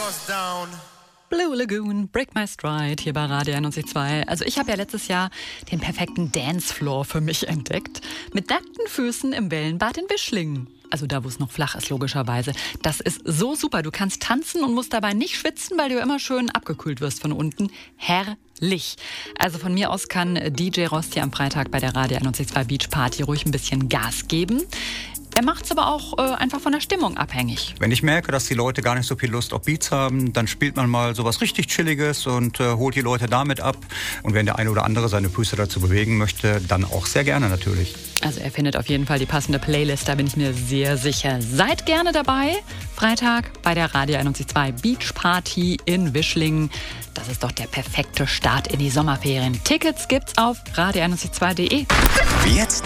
Blue Lagoon, Break My Stride, hier bei Radio 91.2. Also ich habe ja letztes Jahr den perfekten Dancefloor für mich entdeckt. Mit nackten Füßen im Wellenbad in Wischlingen. Also da, wo es noch flach ist, logischerweise. Das ist so super. Du kannst tanzen und musst dabei nicht schwitzen, weil du immer schön abgekühlt wirst von unten. Herrlich. Also von mir aus kann DJ Rosti am Freitag bei der Radio 91.2 Beach Party ruhig ein bisschen Gas geben. Er macht es aber auch einfach von der Stimmung abhängig. Wenn ich merke, dass die Leute gar nicht so viel Lust auf Beats haben, dann spielt man mal sowas richtig Chilliges und holt die Leute damit ab. Und wenn der eine oder andere seine Füße dazu bewegen möchte, dann auch sehr gerne natürlich. Also er findet auf jeden Fall die passende Playlist, da bin ich mir sehr sicher. Seid gerne dabei. Freitag bei der Radio 91.2 Beach Party in Wischlingen. Das ist doch der perfekte Start in die Sommerferien. Tickets gibt's auf radio112.de. Jetzt